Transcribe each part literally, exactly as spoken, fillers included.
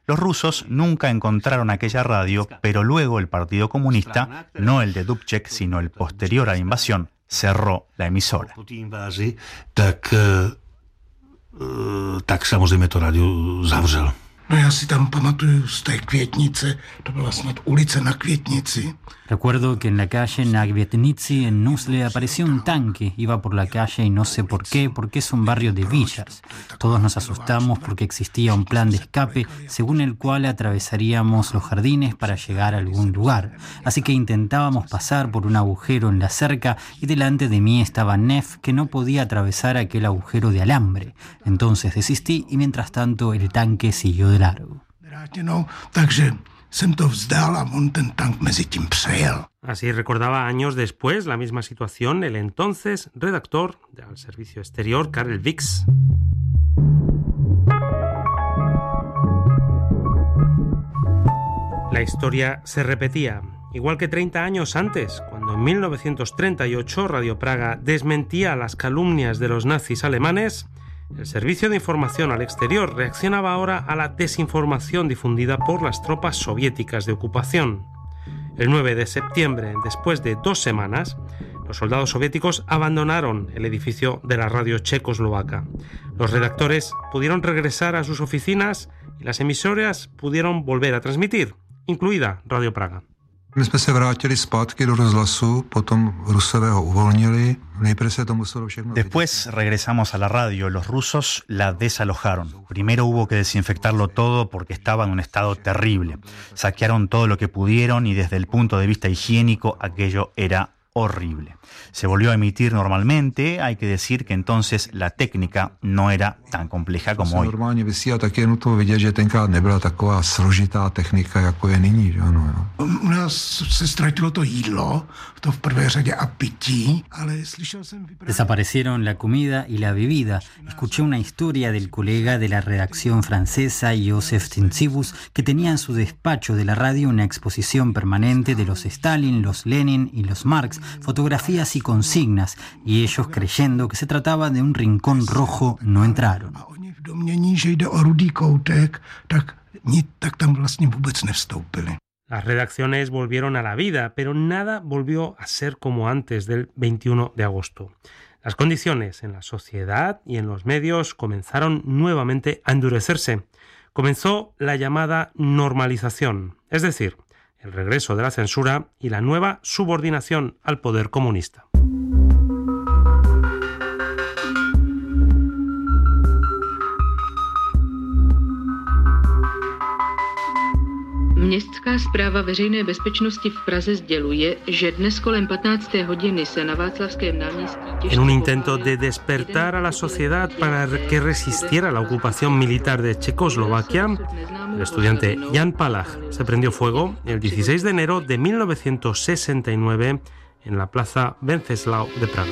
Los rusos nunca encontraron aquella radio, pero luego el Partido Comunista, no el de Dubček, sino el posterior a la invasión, cerró la emisora. Tak, tak samozřejmě to rádio zavřel. No já si tam pamatuju z té Květnice, to byla snad ulice na Květnici. Recuerdo que en la calle Nagvietnici, en Nusle, apareció un tanque. Iba por la calle y no sé por qué, porque es un barrio de villas. Todos nos asustamos porque existía un plan de escape según el cual atravesaríamos los jardines para llegar a algún lugar. Así que intentábamos pasar por un agujero en la cerca y delante de mí estaba Nef, que no podía atravesar aquel agujero de alambre. Entonces desistí y mientras tanto el tanque siguió de largo. Takže jsem to vzdal a on ten tank mezi tím přejel. Así recordaba años después la misma situación el entonces redactor del Servicio Exterior, Karel Vix. La historia se repetía, igual que treinta años antes, cuando en mil novecientos treinta y ocho Radio Praga desmentía las calumnias de los nazis alemanes. El Servicio de Información al Exterior reaccionaba ahora a la desinformación difundida por las tropas soviéticas de ocupación. El nueve de septiembre, después de dos semanas, los soldados soviéticos abandonaron el edificio de la radio checoslovaca. Los redactores pudieron regresar a sus oficinas y las emisoras pudieron volver a transmitir, incluida Radio Praga. My jsme se vrátili zpátky do rozhlasu, potom Rusové ho uvolnili. Nejprve se to muselo všechno. Después regresamos a la radio. Los rusos la desalojaron. Primero hubo que desinfectarlo todo porque estaba en un estado terrible. Saquearon todo lo que pudieron y desde el punto de vista higiénico aquello era horrible. Se volvió a emitir normalmente, hay que decir que entonces la técnica no era tan compleja como hoy. Normálně vysílat, tak je nutno vidět, že tenkrát nebyla taková složitá technika, jako je nyní. Ano, U nás se ztratilo to jídlo, to v prvé řadě a pití, ale slyšel jsem vyprávět. Desaparecieron la comida y la bebida. Escuché una historia del colega de la redacción francesa, Joseph Tintzibus, que tenía en su despacho de la radio una exposición permanente de los Stalin, los Lenin y los Marx, fotografías y consignas, y ellos, creyendo que se trataba de un rincón rojo, no entraron. A oni v domění, že jde o rudý koutek, tak, tak tam vlastně vůbec nevstoupili. Las redacciones volvieron a la vida, pero nada volvió a ser como antes del veintiuno de agosto. Las condiciones en la sociedad y en los medios comenzaron nuevamente a endurecerse. Comenzó la llamada normalización, es decir, el regreso de la censura y la nueva subordinación al poder comunista. Městská správa veřejné bezpečnosti v Praze sděluje, že dnes kolem patnácté hodiny se na Václavském náměstí těžce... En un intento de despertar a la sociedad para que resistiera la ocupación militar de Checoslovaquia, el estudiante Jan Palach se prendió fuego el dieciséis de enero de mil novecientos sesenta y nueve en la plaza Wenceslao de Praga.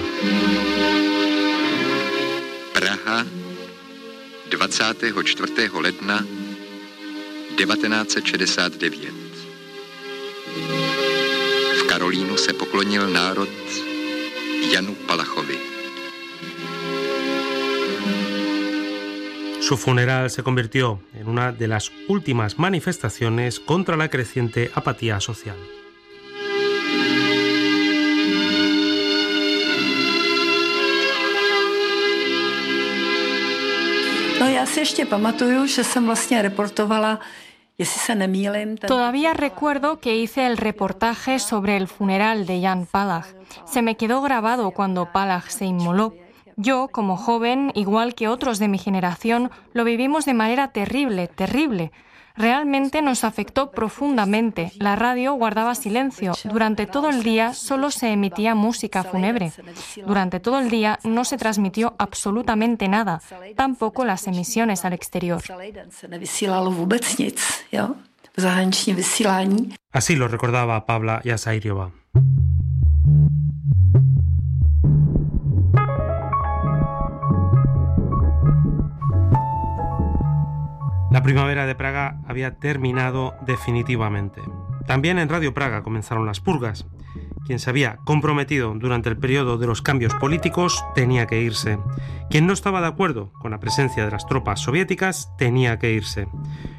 Praha, dvacátého čtvrtého ledna devatenáct set šedesát devět. V Karolínu se poklonil národ Janu Palachovi. Su funeral se convirtió en una de las últimas manifestaciones contra la creciente apatía social. No, já si ještě pamatuju, že jsem vlastně reportovala. Todavía recuerdo que hice el reportaje sobre el funeral de Jan Palach. Se me quedó grabado cuando Palach se inmoló. Yo, como joven, igual que otros de mi generación, lo vivimos de manera terrible, terrible. Realmente nos afectó profundamente. La radio guardaba silencio. Durante todo el día solo se emitía música fúnebre. Durante todo el día no se transmitió absolutamente nada, tampoco las emisiones al exterior. Así lo recordaba Pavla Yasairiova. La primavera de Praga había terminado definitivamente. También en Radio Praga comenzaron las purgas. Quien se había comprometido durante el periodo de los cambios políticos tenía que irse. Quien no estaba de acuerdo con la presencia de las tropas soviéticas tenía que irse.